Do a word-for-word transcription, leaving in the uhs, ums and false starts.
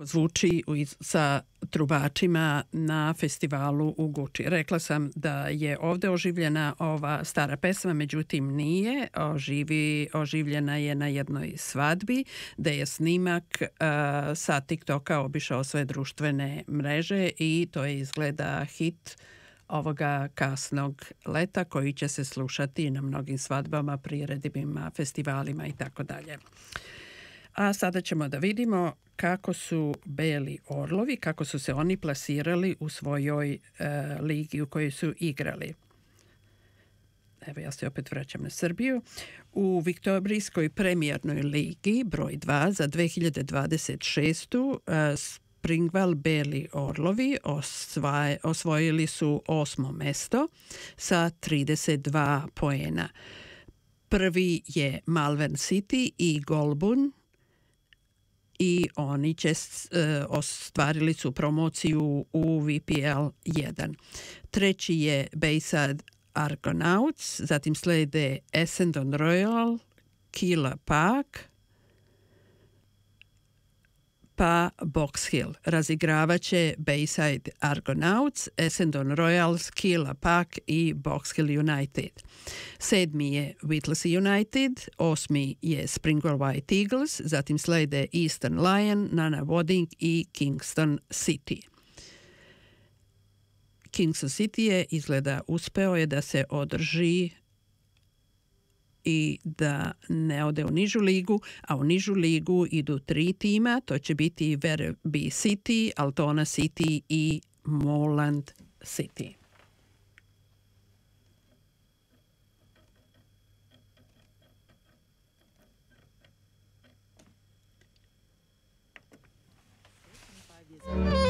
zvuči sa trubačima na festivalu u Guči. Rekla sam da je ovde oživljena ova stara pesma, međutim nije. Oživi, oživljena je na jednoj svadbi, da je snimak uh, sa TikToka obišao sve društvene mreže i to je izgleda hit ovoga kasnog leta koji će se slušati na mnogim svadbama, priredbima, festivalima i tako dalje. A sada ćemo da vidimo kako su Beli orlovi, kako su se oni plasirali u svojoj e, ligi u kojoj su igrali. Evo, ja se opet vraćam na Srbiju. U Viktobrijskoj premijernoj ligi broj dva za dve hiljade dvadeset šestu. E, Springval Beli orlovi osvaj, osvojili su osmo mesto sa trideset dva poena. Prvi je Malvern City i Golbun i oni će, e, ostvarili su promociju u V P L jedan. Treći je Bayside Argonauts, zatim slede Essendon Royal, Keilor Park, pa Box Hill. Razigravaće Bayside Argonauts, Essendon Royals, Keilor Park i Box Hill United. Sedmi je Whittlesey United, osmi je Springwell White Eagles, zatim slede Eastern Lion, Nana Wadding i Kingston City. Kingston City je izgleda uspeo je da se održi i da ne ode u nižu ligu, a u nižu ligu idu tri tima, to će biti Werribee City, Altona City i Moreland City.